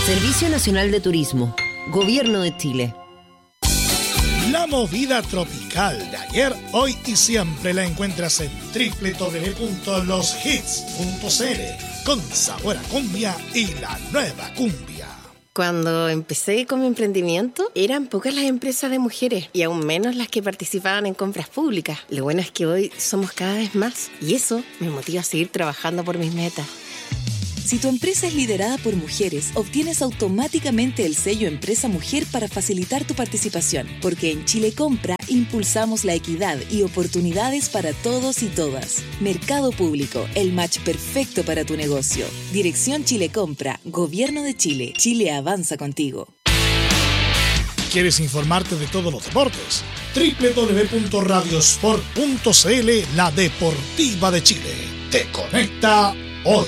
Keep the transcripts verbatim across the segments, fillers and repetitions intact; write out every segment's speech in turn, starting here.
Servicio Nacional de Turismo, Gobierno de Chile. La movida tropical de ayer, hoy y siempre la encuentras en doble u doble u doble u punto los hits punto c l, con sabor a cumbia y la nueva cumbia. Cuando empecé con mi emprendimiento, eran pocas las empresas de mujeres y aún menos las que participaban en compras públicas. Lo bueno es que hoy somos cada vez más y eso me motiva a seguir trabajando por mis metas. Si tu empresa es liderada por mujeres, obtienes automáticamente el sello Empresa Mujer para facilitar tu participación, porque en Chile Compra impulsamos la equidad y oportunidades para todos y todas. Mercado Público, el match perfecto para tu negocio. Dirección Chile Compra, Gobierno de Chile. Chile avanza contigo. ¿Quieres informarte de todos los deportes? doble u doble u doble u punto radiosport punto c l, la deportiva de Chile. Te conecta hoy.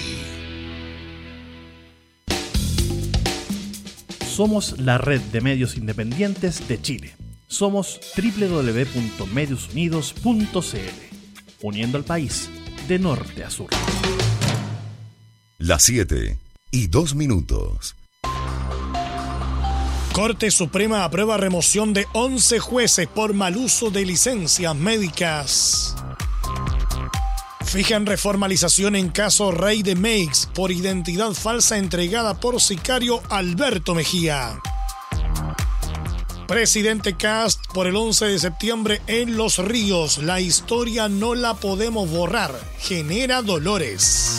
Somos la red de medios independientes de Chile. Somos doble u doble u doble u punto medios unidos punto c l, uniendo al país de norte a sur. Las siete y dos minutos. Corte Suprema aprueba remoción de once jueces por mal uso de licencias médicas. Fijan reformalización en caso Rey de Meix por identidad falsa entregada por sicario Alberto Mejía. Presidente Kast por el once de septiembre en Los Ríos. La historia no la podemos borrar. Genera dolores.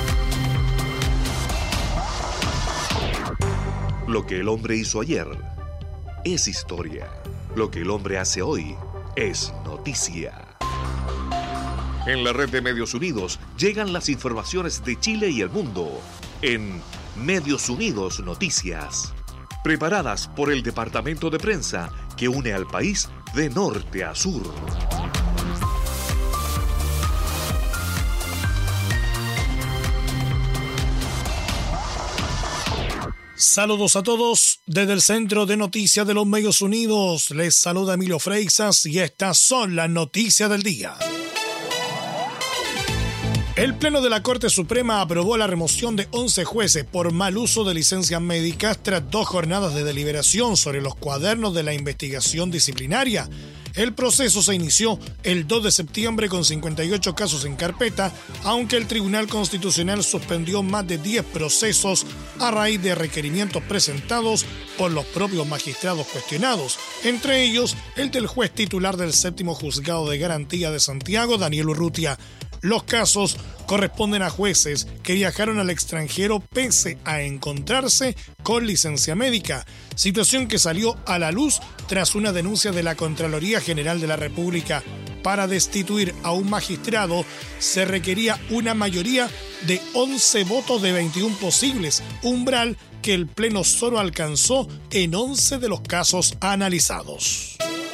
Lo que el hombre hizo ayer es historia. Lo que el hombre hace hoy es noticia. En la red de Medios Unidos llegan las informaciones de Chile y el mundo en Medios Unidos Noticias, preparadas por el departamento de prensa que une al país de norte a sur. Saludos a todos desde el Centro de Noticias de los Medios Unidos. Les saluda Emilio Freixas y estas son las noticias del día. El Pleno de la Corte Suprema aprobó la remoción de once jueces por mal uso de licencias médicas tras dos jornadas de deliberación sobre los cuadernos de la investigación disciplinaria. El proceso se inició el dos de septiembre con cincuenta y ocho casos en carpeta, aunque el Tribunal Constitucional suspendió más de diez procesos a raíz de requerimientos presentados por los propios magistrados cuestionados, entre ellos el del juez titular del séptimo Juzgado de Garantía de Santiago, Daniel Urrutia. Los casos corresponden a jueces que viajaron al extranjero pese a encontrarse con licencia médica, situación que salió a la luz tras una denuncia de la Contraloría General de la República. Para destituir a un magistrado se requería una mayoría de once votos de veintiún posibles, umbral que el Pleno solo alcanzó en once de los casos analizados.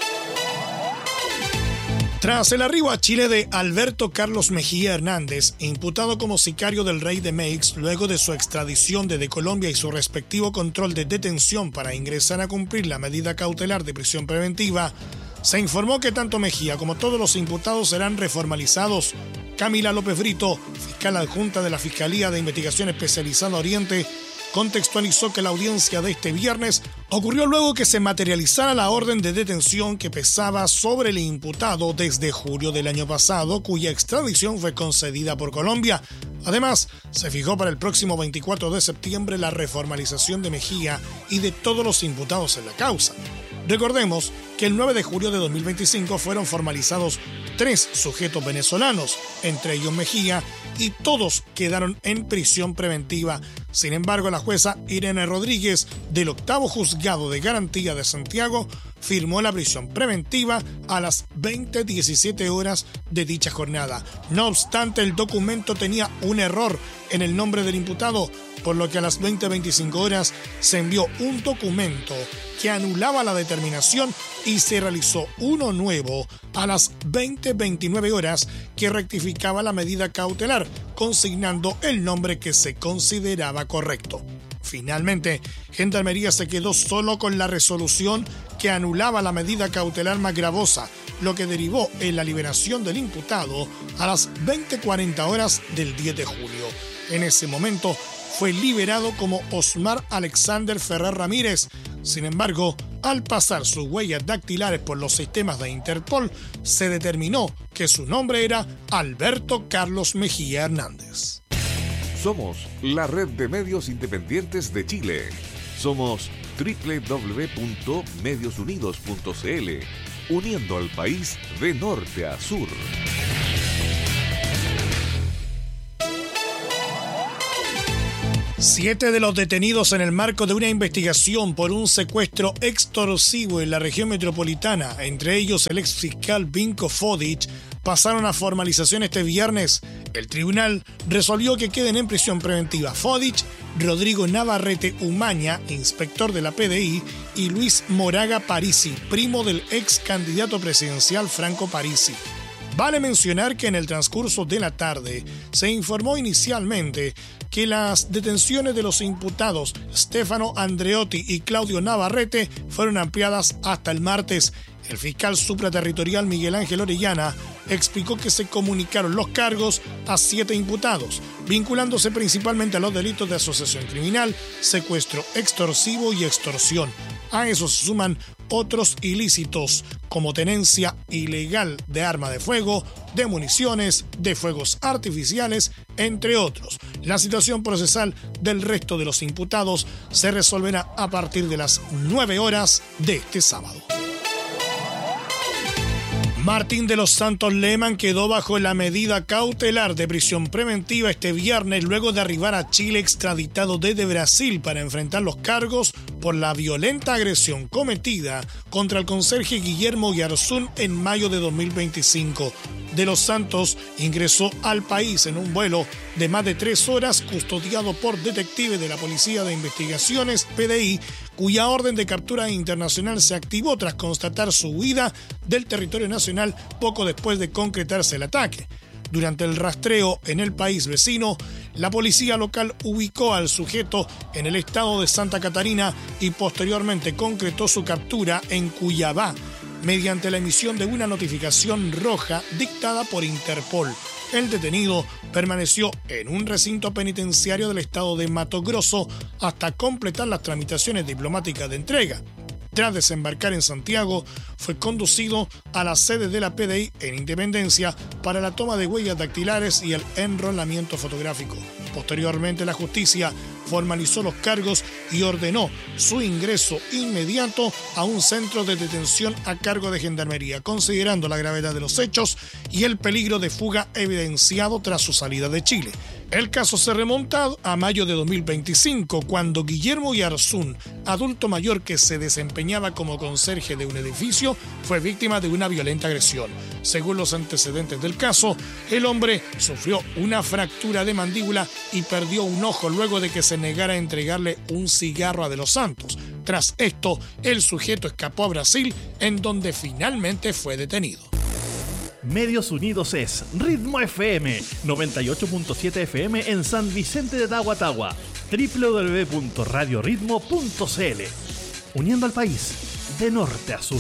Tras el arribo a Chile de Alberto Carlos Mejía Hernández, imputado como sicario del Rey de Meix luego de su extradición desde Colombia y su respectivo control de detención para ingresar a cumplir la medida cautelar de prisión preventiva, se informó que tanto Mejía como todos los imputados serán reformalizados. Camila López Brito, fiscal adjunta de la Fiscalía de Investigación Especializada Oriente, contextualizó que la audiencia de este viernes ocurrió luego que se materializara la orden de detención que pesaba sobre el imputado desde julio del año pasado, cuya extradición fue concedida por Colombia. Además, se fijó para el próximo veinticuatro de septiembre la reformalización de Mejía y de todos los imputados en la causa. Recordemos que el nueve de julio de dos mil veinticinco fueron formalizados tres sujetos venezolanos, entre ellos Mejía, y todos quedaron en prisión preventiva. Sin embargo, la jueza Irene Rodríguez, del octavo Juzgado de Garantía de Santiago, firmó la prisión preventiva a las veinte diecisiete horas de dicha jornada. No obstante, el documento tenía un error en el nombre del imputado, por lo que a las veinte veinticinco horas se envió un documento que anulaba la determinación y se realizó uno nuevo a las veinte veintinueve horas que rectificaba la medida cautelar, consignando el nombre que se consideraba correcto. Finalmente, Gendarmería se quedó solo con la resolución que anulaba la medida cautelar más gravosa, lo que derivó en la liberación del imputado a las veinte cuarenta horas del diez de julio. En ese momento, fue liberado como Osmar Alexander Ferrer Ramírez. Sin embargo, al pasar sus huellas dactilares por los sistemas de Interpol, se determinó que su nombre era Alberto Carlos Mejía Hernández. Somos la red de medios independientes de Chile. Somos doble u doble u doble u punto medios unidos punto c l, uniendo al país de norte a sur. Siete de los detenidos en el marco de una investigación por un secuestro extorsivo en la región metropolitana, entre ellos el exfiscal Vinko Fodic, pasaron a formalización este viernes. El tribunal resolvió que queden en prisión preventiva Fodic, Rodrigo Navarrete Umaña, inspector de la P D I, y Luis Moraga Parisi, primo del ex candidato presidencial Franco Parisi. Vale mencionar que en el transcurso de la tarde se informó inicialmente que las detenciones de los imputados Stefano Andreotti y Claudio Navarrete fueron ampliadas hasta el martes. El fiscal supraterritorial Miguel Ángel Orellana explicó que se comunicaron los cargos a siete imputados, vinculándose principalmente a los delitos de asociación criminal, secuestro extorsivo y extorsión. A eso se suman otros ilícitos como tenencia ilegal de arma de fuego, de municiones, de fuegos artificiales, entre otros. La situación procesal del resto de los imputados se resolverá a partir de las nueve horas de este sábado. Martín de los Santos Lehmann quedó bajo la medida cautelar de prisión preventiva este viernes luego de arribar a Chile extraditado desde Brasil para enfrentar los cargos por la violenta agresión cometida contra el conserje Guillermo Yarzún en mayo de dos mil veinticinco. De los Santos ingresó al país en un vuelo de más de tres horas custodiado por detectives de la Policía de Investigaciones, P D I, cuya orden de captura internacional se activó tras constatar su huida del territorio nacional poco después de concretarse el ataque. Durante el rastreo en el país vecino, la policía local ubicó al sujeto en el estado de Santa Catarina y posteriormente concretó su captura en Cuiabá, mediante la emisión de una notificación roja dictada por Interpol. El detenido permaneció en un recinto penitenciario del estado de Mato Grosso hasta completar las tramitaciones diplomáticas de entrega. Tras desembarcar en Santiago, fue conducido a la sede de la P D I en Independencia para la toma de huellas dactilares y el enrolamiento fotográfico. Posteriormente, la justicia formalizó los cargos y ordenó su ingreso inmediato a un centro de detención a cargo de Gendarmería, considerando la gravedad de los hechos y el peligro de fuga evidenciado tras su salida de Chile. El caso se remonta a mayo de dos mil veinticinco, cuando Guillermo Yarzún, adulto mayor que se desempeñaba como conserje de un edificio, fue víctima de una violenta agresión. Según los antecedentes del caso, el hombre sufrió una fractura de mandíbula y perdió un ojo luego de que se negara a entregarle un cigarro a De los Santos. Tras esto, el sujeto escapó a Brasil, en donde finalmente fue detenido. Medios Unidos es Ritmo F M, noventa y ocho punto siete F M en San Vicente de Tahuatahua, doble u doble u doble u punto radio ritmo punto c l, uniendo al país de norte a sur.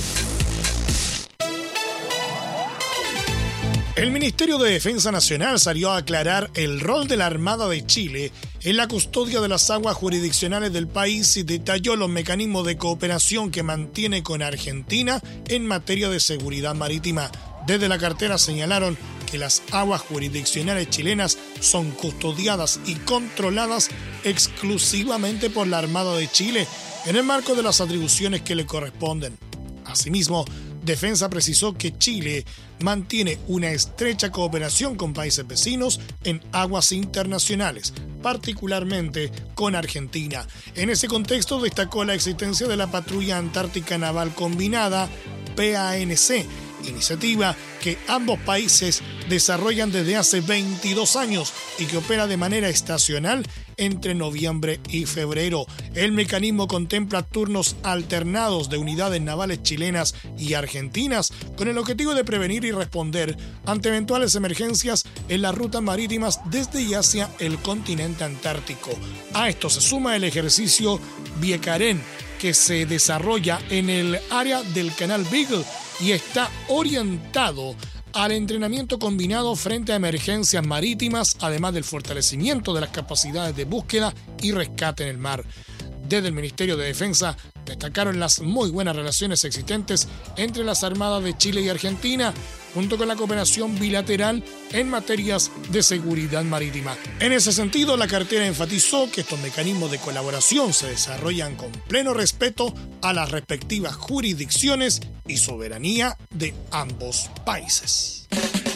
El Ministerio de Defensa Nacional salió a aclarar el rol de la Armada de Chile en la custodia de las aguas jurisdiccionales del país y detalló los mecanismos de cooperación que mantiene con Argentina en materia de seguridad marítima. Desde la cartera señalaron que las aguas jurisdiccionales chilenas son custodiadas y controladas exclusivamente por la Armada de Chile en el marco de las atribuciones que le corresponden. Asimismo, Defensa precisó que Chile mantiene una estrecha cooperación con países vecinos en aguas internacionales, particularmente con Argentina. En ese contexto destacó la existencia de la Patrulla Antártica Naval Combinada, P A N C, iniciativa que ambos países desarrollan desde hace veintidós años y que opera de manera estacional entre noviembre y febrero. El mecanismo contempla turnos alternados de unidades navales chilenas y argentinas con el objetivo de prevenir y responder ante eventuales emergencias en las rutas marítimas desde y hacia el continente antártico. A esto se suma el ejercicio Viekaren, que se desarrolla en el área del Canal Beagle y está orientado al entrenamiento combinado frente a emergencias marítimas, además del fortalecimiento de las capacidades de búsqueda y rescate en el mar. Desde el Ministerio de Defensa destacaron las muy buenas relaciones existentes entre las Armadas de Chile y Argentina, junto con la cooperación bilateral en materias de seguridad marítima. En ese sentido, la cartera enfatizó que estos mecanismos de colaboración se desarrollan con pleno respeto a las respectivas jurisdicciones y soberanía de ambos países.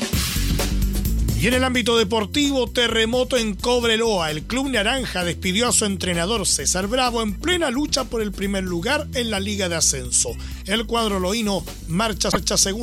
Y en el ámbito deportivo, terremoto en Cobreloa. El Club Naranja despidió a su entrenador César Bravo en plena lucha por el primer lugar en la Liga de Ascenso. El cuadro loíno marcha, marcha segundo.